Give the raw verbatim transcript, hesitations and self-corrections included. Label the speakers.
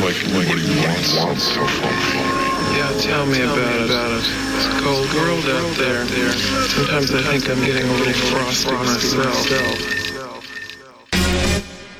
Speaker 1: like nobody wants something.
Speaker 2: Yeah, tell me about it. It's a cold world out there. Sometimes I think I'm getting a little frosty myself.